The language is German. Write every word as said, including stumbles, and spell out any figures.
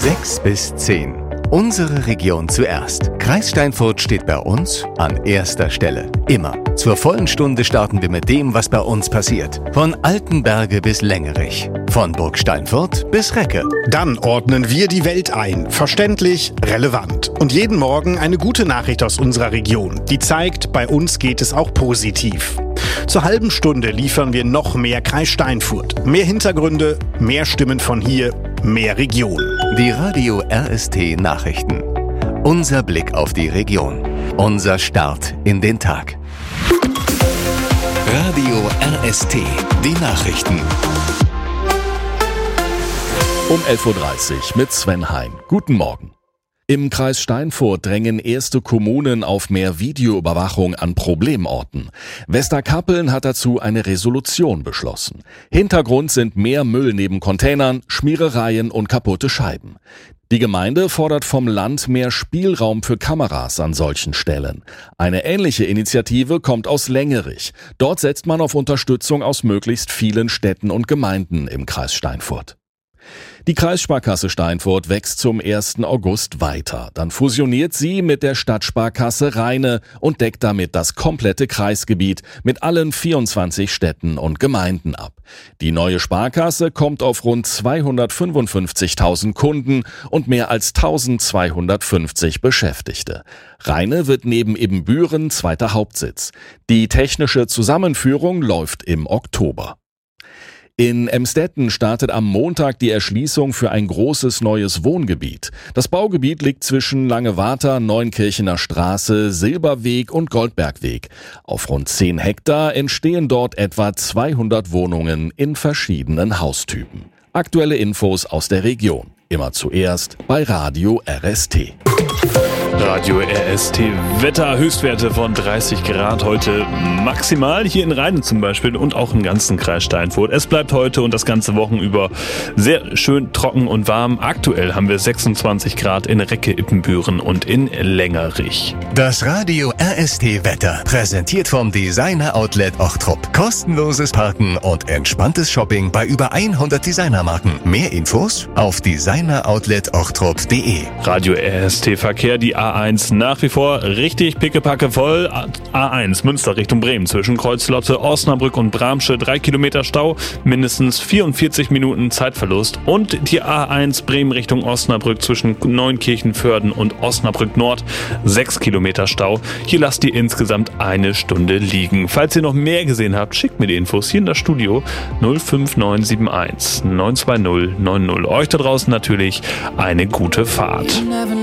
sechs bis zehn. Unsere Region zuerst. Kreis Steinfurt steht bei uns an erster Stelle. Immer. Zur vollen Stunde starten wir mit dem, was bei uns passiert. Von Altenberge bis Längerich. Von Burg Steinfurt bis Recke. Dann ordnen wir die Welt ein. Verständlich, relevant. Und jeden Morgen eine gute Nachricht aus unserer Region, die zeigt, bei uns geht es auch positiv. Zur halben Stunde liefern wir noch mehr Kreis Steinfurt. Mehr Hintergründe, mehr Stimmen von hier, mehr Region. Die Radio R S T Nachrichten. Unser Blick auf die Region. Unser Start in den Tag. Radio R S T. Die Nachrichten. Um elf Uhr dreißig mit Sven Hein. Guten Morgen. Im Kreis Steinfurt drängen erste Kommunen auf mehr Videoüberwachung an Problemorten. Westerkappeln hat dazu eine Resolution beschlossen. Hintergrund sind mehr Müll neben Containern, Schmierereien und kaputte Scheiben. Die Gemeinde fordert vom Land mehr Spielraum für Kameras an solchen Stellen. Eine ähnliche Initiative kommt aus Längerich. Dort setzt man auf Unterstützung aus möglichst vielen Städten und Gemeinden im Kreis Steinfurt. Die Kreissparkasse Steinfurt wächst zum ersten August weiter. Dann fusioniert sie mit der Stadtsparkasse Rheine und deckt damit das komplette Kreisgebiet mit allen vierundzwanzig Städten und Gemeinden ab. Die neue Sparkasse kommt auf rund zweihundertfünfundfünfzigtausend Kunden und mehr als eintausendzweihundertfünfzig Beschäftigte. Rheine wird neben Ibbenbüren zweiter Hauptsitz. Die technische Zusammenführung läuft im Oktober. In Emstetten startet am Montag die Erschließung für ein großes neues Wohngebiet. Das Baugebiet liegt zwischen Langewater, Neunkirchener Straße, Silberweg und Goldbergweg. Auf rund zehn Hektar entstehen dort etwa zweihundert Wohnungen in verschiedenen Haustypen. Aktuelle Infos aus der Region. Immer zuerst bei Radio R S T. Radio R S T Wetter, Höchstwerte von dreißig Grad heute maximal, hier in Rheine zum Beispiel und auch im ganzen Kreis Steinfurt. Es bleibt heute und das ganze Wochen über sehr schön trocken und warm. Aktuell haben wir sechsundzwanzig Grad in Recke, Ippenbüren und in Längerich. Das Radio R S T Wetter, präsentiert vom Designer Outlet Ochtrup. Kostenloses Parken und entspanntes Shopping bei über hundert Designermarken. Mehr Infos auf designer outlet ochtrup punkt de. Radio R S T Verkehr, die A eins nach wie vor richtig pickepacke voll. A eins Münster Richtung Bremen zwischen Kreuzlotte, Osnabrück und Bramsche, drei Kilometer Stau, mindestens vierundvierzig Minuten Zeitverlust. Und die A eins Bremen Richtung Osnabrück zwischen Neunkirchen-Vörden und Osnabrück Nord, sechs Kilometer Stau. Hier lasst ihr insgesamt eine Stunde liegen. Falls ihr noch mehr gesehen habt, schickt mir die Infos hier in das Studio null fünf neun sieben eins neun zwei null neun null. Euch da draußen natürlich eine gute Fahrt.